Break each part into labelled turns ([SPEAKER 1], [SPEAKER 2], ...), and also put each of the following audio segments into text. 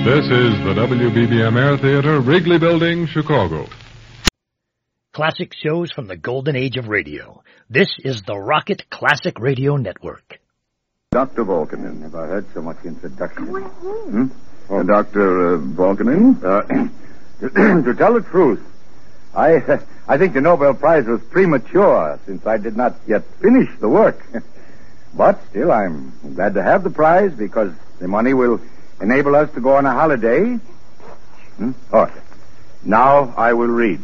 [SPEAKER 1] This is the WBBM Air Theater, Wrigley Building, Chicago.
[SPEAKER 2] Classic shows from the golden age of radio. This is the Rocket Classic Radio Network.
[SPEAKER 3] Dr. Volkanen. Have I heard so much introduction? Dr. Volkanen? To tell the truth, I think the Nobel Prize was premature since I did not yet finish the work. But still, I'm glad to have the prize because the money will enable us to go on a holiday. All right. Now I will read.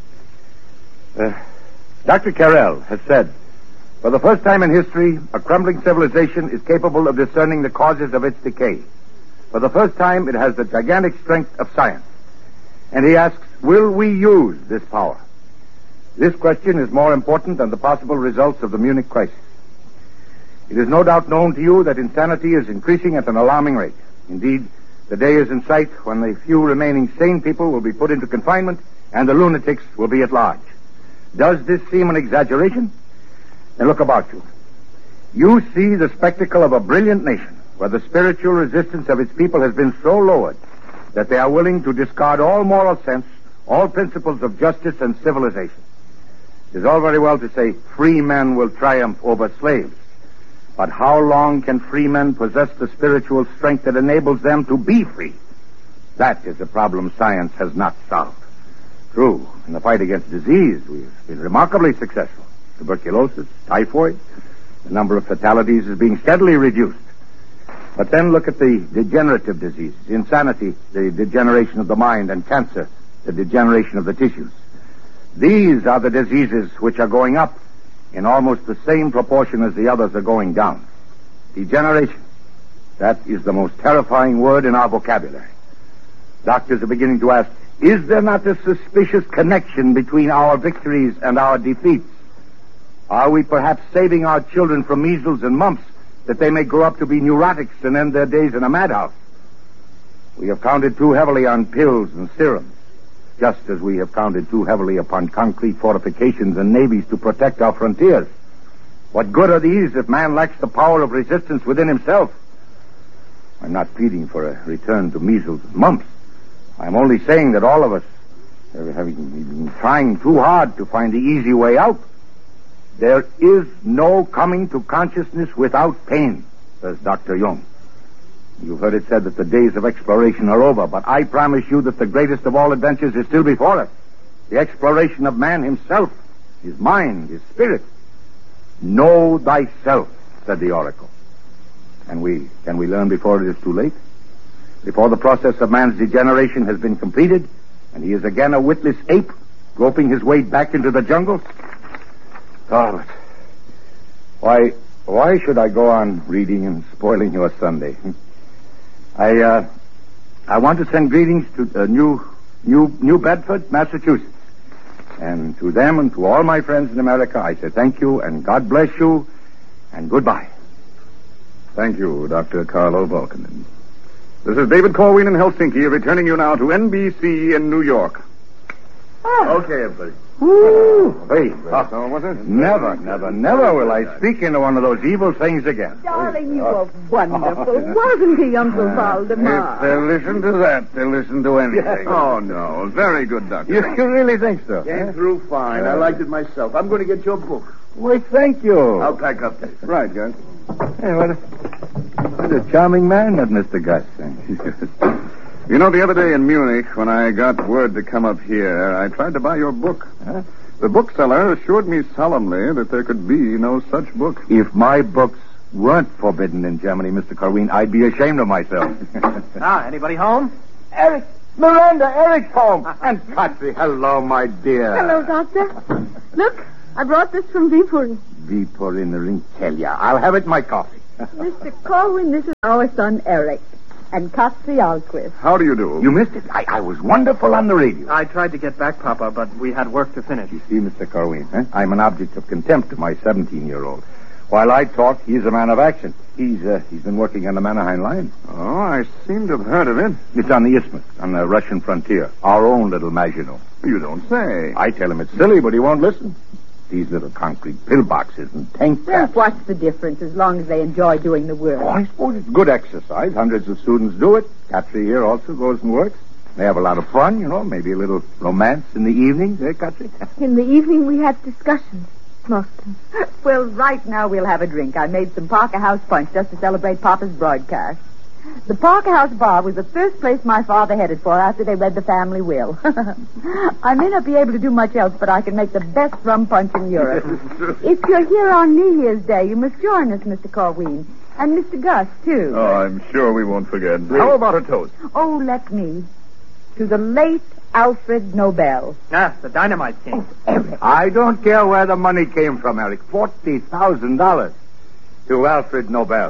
[SPEAKER 3] Dr. Carrel has said, for the first time in history, a crumbling civilization is capable of discerning the causes of its decay. For the first time, it has the gigantic strength of science. And he asks, will we use this power? This question is more important than the possible results of the Munich crisis. It is no doubt known to you that insanity is increasing at an alarming rate. Indeed, the day is in sight when the few remaining sane people will be put into confinement and the lunatics will be at large. Does this seem an exaggeration? Then look about you. You see the spectacle of a brilliant nation where the spiritual resistance of its people has been so lowered that they are willing to discard all moral sense, all principles of justice and civilization. It is all very well to say free men will triumph over slaves. But how long can free men possess the spiritual strength that enables them to be free? That is a problem science has not solved. True, in the fight against disease, we've been remarkably successful. Tuberculosis, typhoid, the number of fatalities is being steadily reduced. But then look at the degenerative diseases, insanity, the degeneration of the mind, and cancer, the degeneration of the tissues. These are the diseases which are going up in almost the same proportion as the others are going down. Degeneration. That is the most terrifying word in our vocabulary. Doctors are beginning to ask, is there not a suspicious connection between our victories and our defeats? Are we perhaps saving our children from measles and mumps that they may grow up to be neurotics and end their days in a madhouse? We have counted too heavily on pills and serums, just as we have counted too heavily upon concrete fortifications and navies to protect our frontiers. What good are these if man lacks the power of resistance within himself? I'm not pleading for a return to measles and mumps. I'm only saying that all of us have been trying too hard to find the easy way out. There is no coming to consciousness without pain, says Dr. Jung. You've heard it said that the days of exploration are over, but I promise you that the greatest of all adventures is still before us. The exploration of man himself, his mind, his spirit. Know thyself, said the oracle. Can we learn before it is too late? Before the process of man's degeneration has been completed, and he is again a witless ape, groping his way back into the jungle? Oh, why should I go on reading and spoiling your Sunday? I want to send greetings to New Bedford, Massachusetts. And to them and to all my friends in America, I say thank you and God bless you and goodbye.
[SPEAKER 4] Thank you, Dr. Carlo Volkanen. This is David Corwin in Helsinki, returning you now to NBC in New York.
[SPEAKER 3] Oh. Okay, everybody. Woo! Hey, never will I speak into one of those evil things again.
[SPEAKER 5] Darling, you were wonderful, wasn't he, Uncle Valdemar?
[SPEAKER 4] If they'll listen to that, they'll listen to anything. Oh, no. Very good, Doctor.
[SPEAKER 3] You really think so?
[SPEAKER 6] Came through fine. I liked it myself. I'm going to get your book.
[SPEAKER 3] Why, thank you.
[SPEAKER 6] I'll pack up there.
[SPEAKER 4] Right, Gus.
[SPEAKER 3] Hey, what a charming man, that Mr. Gus.
[SPEAKER 4] You know, the other day in Munich, when I got word to come up here, I tried to buy your book.
[SPEAKER 3] Huh?
[SPEAKER 4] The bookseller assured me solemnly that there could be no such book.
[SPEAKER 3] If my books weren't forbidden in Germany, Mr. Corwin, I'd be ashamed of myself.
[SPEAKER 2] Anybody home?
[SPEAKER 3] Eric! Miranda, Eric's home! And Patsy, hello, my dear.
[SPEAKER 5] Hello, Doctor. Look, I brought this from Viipuri.
[SPEAKER 3] Viipuri in the Rinkelia. I'll have it in my coffee.
[SPEAKER 5] Mr. Corwin, this is our son, Eric. And Katsi Alquist.
[SPEAKER 4] How do you do?
[SPEAKER 3] You missed it. I was wonderful on the radio.
[SPEAKER 2] I tried to get back, Papa, but we had work to finish.
[SPEAKER 3] You see, Mr. Corwin, I'm an object of contempt to my 17-year-old. While I talk, he's a man of action. He's been working on the Mannerheim line.
[SPEAKER 4] Oh, I seem to have heard of it.
[SPEAKER 3] It's on the Isthmus, on the Russian frontier. Our own little Maginot.
[SPEAKER 4] You don't say.
[SPEAKER 3] I tell him it's silly, but he won't listen. these little concrete pillboxes and tank
[SPEAKER 5] Well,
[SPEAKER 3] caps.
[SPEAKER 5] what's the difference as long as they enjoy doing the work?
[SPEAKER 3] Oh, I suppose it's good exercise. Hundreds of students do it. Katri here also goes and works. They have a lot of fun, maybe a little romance in the evenings, eh, Katri?
[SPEAKER 7] In the evening we have discussions, mostly.
[SPEAKER 5] Well, right now we'll have a drink. I made some Parker House punch just to celebrate Papa's broadcast. The Parker House bar was the first place my father headed for after they read the family will. I may not be able to do much else, but I can make the best rum punch in Europe. If you're here on New Year's Day, you must join us, Mr. Corwin. And Mr. Gus, too.
[SPEAKER 4] Oh, I'm sure we won't forget. How about a toast?
[SPEAKER 5] Oh, let me. To the late Alfred Nobel.
[SPEAKER 8] Ah, the dynamite king.
[SPEAKER 3] I don't care where the money came from, Eric. $40,000 to Alfred Nobel.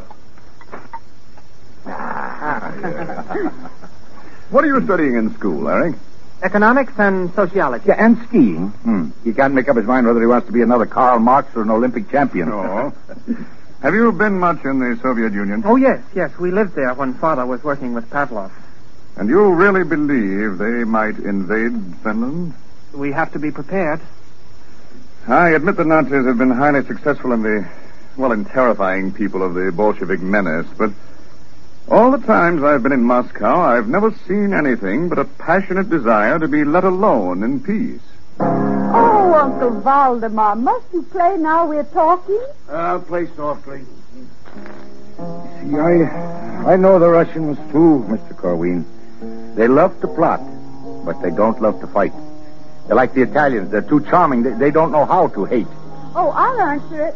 [SPEAKER 4] What are you studying in school, Eric?
[SPEAKER 8] Economics and sociology.
[SPEAKER 3] Yeah, and skiing. He can't make up his mind whether he wants to be another Karl Marx or an Olympic champion.
[SPEAKER 4] Oh. Have you been much in the Soviet Union?
[SPEAKER 8] Oh, yes. We lived there when Father was working with Pavlov.
[SPEAKER 4] And you really believe they might invade Finland?
[SPEAKER 8] We have to be prepared.
[SPEAKER 4] I admit the Nazis have been highly successful in terrifying people of the Bolshevik menace, but all the times I've been in Moscow, I've never seen anything but a passionate desire to be let alone in peace.
[SPEAKER 5] Oh, Uncle Valdemar, must you play now we're talking?
[SPEAKER 6] I'll play softly.
[SPEAKER 3] See, I know the Russians too, Mr. Corwin. They love to plot, but they don't love to fight. They're like the Italians. They're too charming. They don't know how to hate.
[SPEAKER 5] Oh, I'll answer it.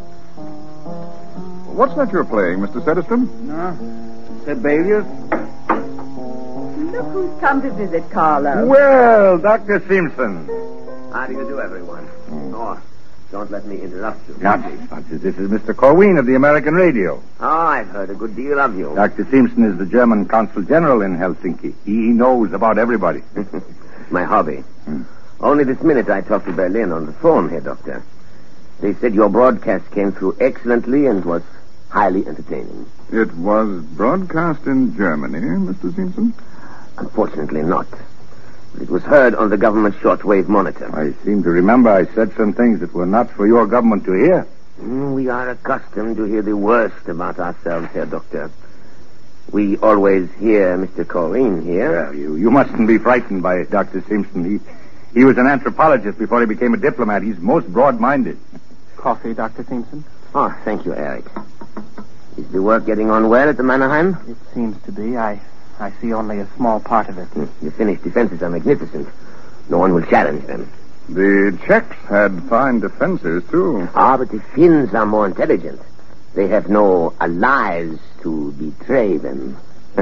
[SPEAKER 4] What's that you're playing, Mr. Sedestrom?
[SPEAKER 6] Sibelius?
[SPEAKER 5] Look who's come to visit Carlo.
[SPEAKER 3] Well, Dr. Simpson.
[SPEAKER 9] How do you do, everyone? Oh, don't let me interrupt you.
[SPEAKER 3] Nonsense. This is Mr. Corwin of the American Radio.
[SPEAKER 9] Oh, I've heard a good deal of you.
[SPEAKER 3] Dr. Simpson is the German Consul General in Helsinki. He knows about everybody.
[SPEAKER 9] My hobby. Only this minute I talked to Berlin on the phone, Herr Doctor. They said your broadcast came through excellently and was highly entertaining.
[SPEAKER 4] It was broadcast in Germany, Mr. Simpson?
[SPEAKER 9] Unfortunately not. But it was heard on the government shortwave monitor.
[SPEAKER 3] I seem to remember I said some things that were not for your government to hear.
[SPEAKER 9] We are accustomed to hear the worst about ourselves, Herr Doctor. We always hear Mr. Corwin here.
[SPEAKER 3] Well, you mustn't be frightened by Dr. Simpson. He was an anthropologist before he became a diplomat. He's most broad-minded.
[SPEAKER 8] Coffee, Dr. Simpson?
[SPEAKER 9] Oh, thank you, Eric. Is the work getting on well at the Mannerheim?
[SPEAKER 8] It seems to be. I see only a small part of it.
[SPEAKER 9] The Finnish defenses are magnificent. No one will challenge them.
[SPEAKER 4] The Czechs had fine defenses, too.
[SPEAKER 9] But the Finns are more intelligent. They have no allies to betray them.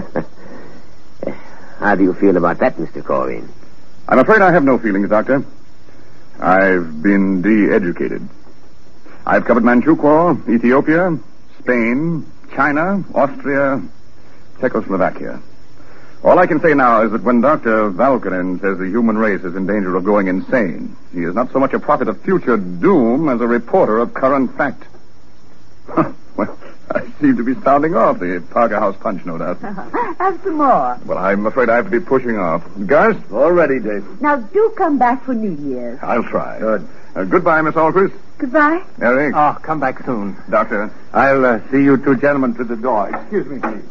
[SPEAKER 9] How do you feel about that, Mr. Corwin?
[SPEAKER 4] I'm afraid I have no feelings, Doctor. I've been de-educated. I've covered Manchukuo, Ethiopia, Spain, China, Austria, Czechoslovakia. All I can say now is that when Dr. Valkonen says the human race is in danger of going insane, he is not so much a prophet of future doom as a reporter of current fact. Well, I seem to be sounding off the Parker House punch, no doubt.
[SPEAKER 5] Have some more.
[SPEAKER 4] Well, I'm afraid I have to be pushing off. Gus?
[SPEAKER 6] All ready, Dave.
[SPEAKER 5] Now, do come back for New Year's.
[SPEAKER 4] I'll try.
[SPEAKER 6] Good.
[SPEAKER 4] Goodbye, Miss Alquist.
[SPEAKER 7] Goodbye.
[SPEAKER 4] Eric.
[SPEAKER 8] Oh, come back soon.
[SPEAKER 4] Doctor.
[SPEAKER 3] I'll see you two gentlemen to the door. Excuse me, please.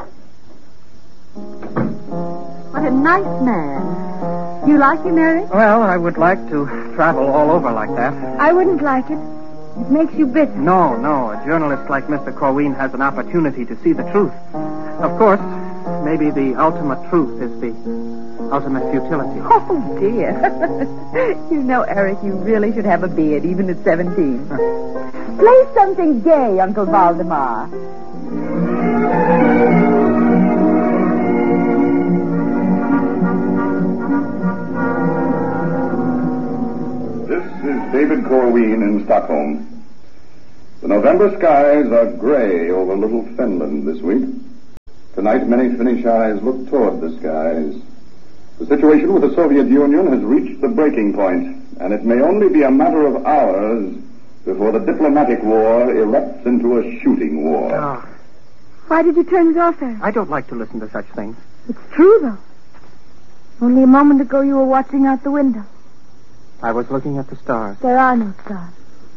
[SPEAKER 5] What a nice man. You like him, Eric?
[SPEAKER 8] Well, I would like to travel all over like that.
[SPEAKER 7] I wouldn't like it. It makes you bitter.
[SPEAKER 8] No. A journalist like Mr. Corwin has an opportunity to see the truth. Of course, maybe the ultimate truth is the ultimate futility.
[SPEAKER 5] Oh, dear. You know, Eric, you really should have a beard, even at 17. Play something gay, Uncle Valdemar.
[SPEAKER 4] This is David Corwin in Stockholm. The November skies are gray over little Finland this week. Tonight, many Finnish eyes look toward the skies. The situation with the Soviet Union has reached the breaking point, and it may only be a matter of hours before the diplomatic war erupts into a shooting war.
[SPEAKER 8] Oh,
[SPEAKER 7] Why did you turn it off, Eric?
[SPEAKER 8] I don't like to listen to such things.
[SPEAKER 7] It's true, though. Only a moment ago you were watching out the window.
[SPEAKER 8] I was looking at the stars.
[SPEAKER 7] There are no stars.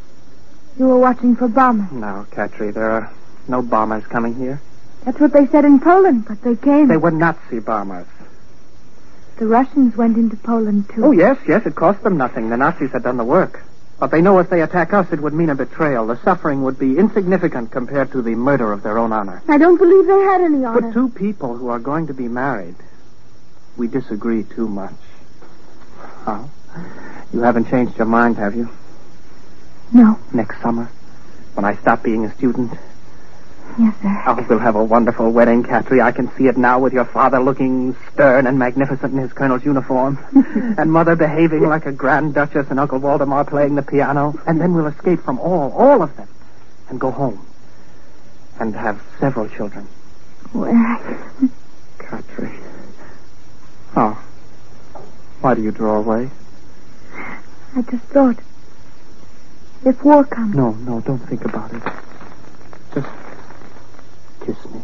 [SPEAKER 7] You were watching for bombers.
[SPEAKER 8] No, Katri, there are no bombers coming here.
[SPEAKER 7] That's what they said in Poland, but they came.
[SPEAKER 8] They were Nazi bombers.
[SPEAKER 7] The Russians went into Poland, too.
[SPEAKER 8] Oh, yes, it cost them nothing. The Nazis had done the work. But they know if they attack us, it would mean a betrayal. The suffering would be insignificant compared to the murder of their own honor.
[SPEAKER 7] I don't believe they had any honor.
[SPEAKER 8] But two people who are going to be married, we disagree too much. Oh, you haven't changed your mind, have you?
[SPEAKER 7] No.
[SPEAKER 8] Next summer, when I stop being a student?
[SPEAKER 7] Yes, sir.
[SPEAKER 8] Oh, we'll have a wonderful wedding, Katri. I can see it now with your father looking stern and magnificent in his colonel's uniform. And Mother behaving like a Grand Duchess and Uncle Waldemar playing the piano. And then we'll escape from all of them. And go home. And have several children.
[SPEAKER 7] Well,
[SPEAKER 8] Katri. Oh. Why do you draw away?
[SPEAKER 7] I just thought, if war comes...
[SPEAKER 8] No, don't think about it. Just kiss me.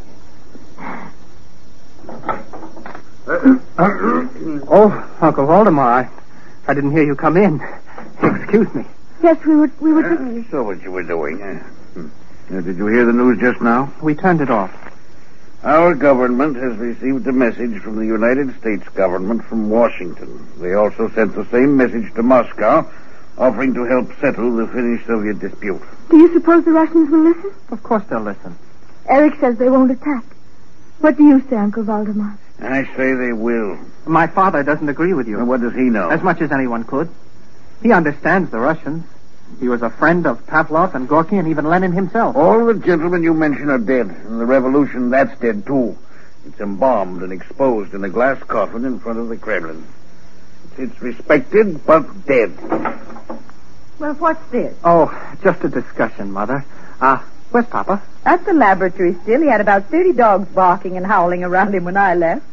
[SPEAKER 8] Oh, Uncle Waldemar, I didn't hear you come in. Excuse me.
[SPEAKER 7] Yes, we were just...
[SPEAKER 6] So what you were doing, did you hear the news just now?
[SPEAKER 8] We turned it off.
[SPEAKER 6] Our government has received a message from the United States government from Washington. They also sent the same message to Moscow, offering to help settle the Finnish-Soviet dispute.
[SPEAKER 7] Do you suppose the Russians will listen?
[SPEAKER 8] Of course they'll listen.
[SPEAKER 7] Eric says they won't attack. What do you say, Uncle Waldemar?
[SPEAKER 6] I say they will.
[SPEAKER 8] My father doesn't agree with you.
[SPEAKER 6] Well, what does he know?
[SPEAKER 8] As much as anyone could. He understands the Russians. He was a friend of Pavlov and Gorky and even Lenin himself.
[SPEAKER 6] All the gentlemen you mention are dead, and the revolution, that's dead, too. It's embalmed and exposed in a glass coffin in front of the Kremlin. It's respected, but dead.
[SPEAKER 5] Well, what's this?
[SPEAKER 8] Oh, just a discussion, Mother. Where's Papa?
[SPEAKER 5] At the laboratory still. He had about 30 dogs barking and howling around him when I left.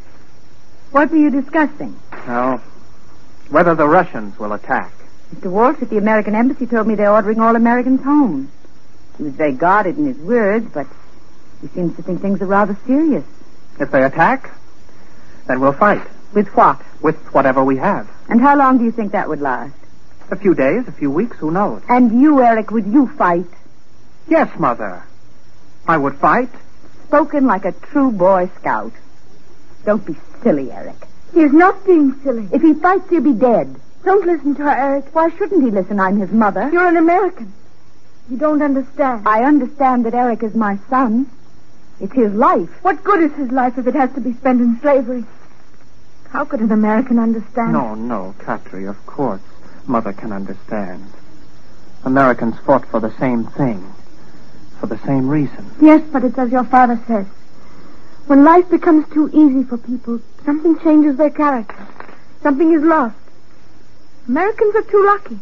[SPEAKER 5] What were you discussing?
[SPEAKER 8] Oh, whether the Russians will attack.
[SPEAKER 5] Mr. Walsh at the American Embassy told me they're ordering all Americans home. He was very guarded in his words, but he seems to think things are rather serious.
[SPEAKER 8] If they attack, then we'll fight.
[SPEAKER 5] With what?
[SPEAKER 8] With whatever we have.
[SPEAKER 5] And how long do you think that would last?
[SPEAKER 8] A few days, a few weeks, who knows?
[SPEAKER 5] And you, Eric, would you fight?
[SPEAKER 8] Yes, Mother. I would fight.
[SPEAKER 5] Spoken like a true Boy Scout. Don't be silly, Eric.
[SPEAKER 7] He is not being silly.
[SPEAKER 5] If he fights, he'll be dead.
[SPEAKER 7] Don't listen to her, Eric.
[SPEAKER 5] Why shouldn't he listen? I'm his mother.
[SPEAKER 7] You're an American. You don't understand.
[SPEAKER 5] I understand that Eric is my son. It's his life.
[SPEAKER 7] What good is his life if it has to be spent in slavery? How could an American understand?
[SPEAKER 8] No, Katri, of course. Mother can understand. Americans fought for the same thing. For the same reason.
[SPEAKER 7] Yes, but it's as your father says. When life becomes too easy for people, something changes their character. Something is lost. Americans are too lucky.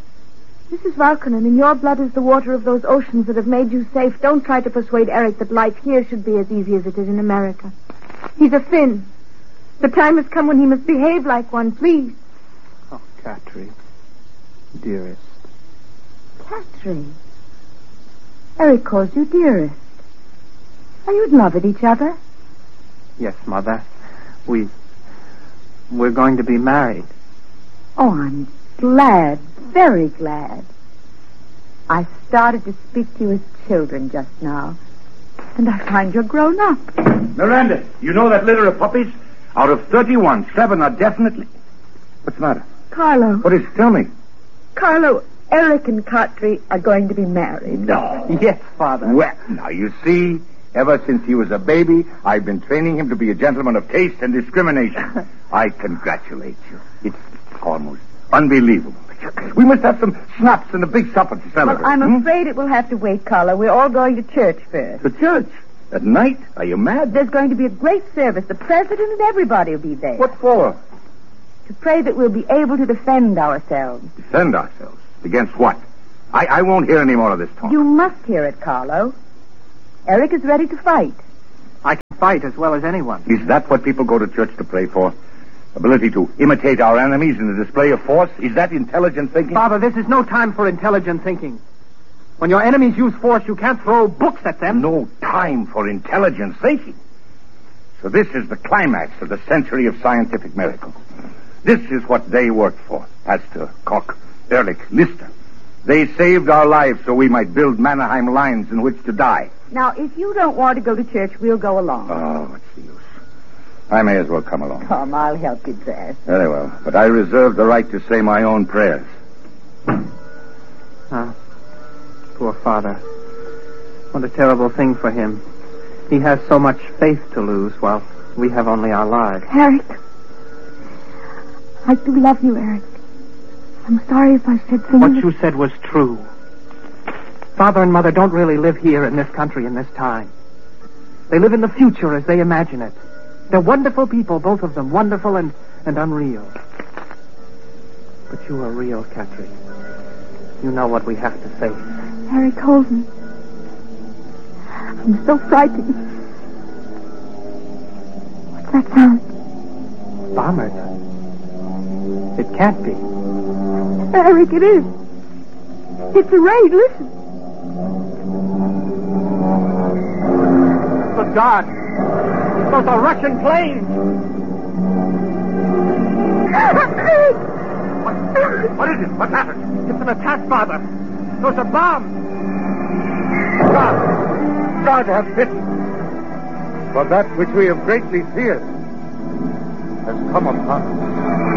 [SPEAKER 7] Mrs. Valkonen, in your blood is the water of those oceans that have made you safe. Don't try to persuade Eric that life here should be as easy as it is in America. He's a Finn. The time has come when he must behave like one, please.
[SPEAKER 8] Oh, Katri. Dearest.
[SPEAKER 5] Katri. Eric calls you dearest. Are you in love with each other?
[SPEAKER 8] Yes, Mother. We're going to be married.
[SPEAKER 5] Oh, I'm glad, very glad. I started to speak to you as children just now, and I find you're grown up.
[SPEAKER 3] Miranda, you know that litter of puppies? Out of 31, 7 are definitely... What's the matter?
[SPEAKER 5] Carlo.
[SPEAKER 3] What is it? Tell me.
[SPEAKER 5] Carlo, Eric and Katri are going to be married.
[SPEAKER 3] No.
[SPEAKER 8] Yes, Father.
[SPEAKER 3] Well, now you see, ever since he was a baby, I've been training him to be a gentleman of taste and discrimination. I congratulate you. It's almost unbelievable. We must have some schnapps and a big supper to celebrate.
[SPEAKER 5] Well, I'm afraid it will have to wait, Carlo. We're all going to church first.
[SPEAKER 3] To church? At night? Are you mad?
[SPEAKER 5] There's going to be a great service. The president and everybody will be there.
[SPEAKER 3] What for?
[SPEAKER 5] To pray that we'll be able to defend ourselves.
[SPEAKER 3] Defend ourselves? Against what? I won't hear any more of this talk.
[SPEAKER 5] You must hear it, Carlo. Eric is ready to fight.
[SPEAKER 8] I can fight as well as anyone.
[SPEAKER 3] Is that what people go to church to pray for? Ability to imitate our enemies in the display of force? Is that intelligent thinking?
[SPEAKER 8] Father, this is no time for intelligent thinking. When your enemies use force, you can't throw books at them.
[SPEAKER 3] No time for intelligent thinking. So this is the climax of the century of scientific miracles. This is what they worked for, as to Koch, Ehrlich, Lister. They saved our lives so we might build Mannerheim lines in which to die.
[SPEAKER 5] Now, if you don't want to go to church, we'll go along.
[SPEAKER 3] Oh, what's the use? I may as well come along.
[SPEAKER 5] Come, I'll help you dress.
[SPEAKER 3] Very well, but I reserve the right to say my own prayers.
[SPEAKER 8] Ah, poor father. What a terrible thing for him. He has so much faith to lose while we have only our lives.
[SPEAKER 7] Eric. I do love you, Eric. I'm sorry if I said things...
[SPEAKER 8] What you said was true. Father and Mother don't really live here in this country in this time. They live in the future as they imagine it. They're wonderful people, both of them, wonderful and unreal. But you are real, Katri. You know what we have to face.
[SPEAKER 7] Eric, hold me. I'm so frightened. What's that sound?
[SPEAKER 8] Bombers. It can't be.
[SPEAKER 7] Eric, it is. It's a raid, listen.
[SPEAKER 8] Good God! Those are Russian planes!
[SPEAKER 3] What is it? What's happened?
[SPEAKER 8] It's an attack, Father. Those are bombs.
[SPEAKER 3] God have pity. For that which we have greatly feared has come upon us.